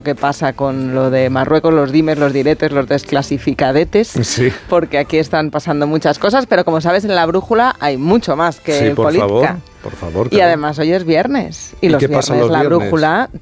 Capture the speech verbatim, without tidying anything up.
¿Qué pasa con lo de Marruecos, los dimes, los diretes, los desclasificadetes? Sí. Porque aquí están pasando muchas cosas, pero como sabes, en La Brújula hay mucho más que sí, por política. favor, por favor. Y además hoy es viernes. Y, ¿Y los qué viernes pasa los La viernes? Brújula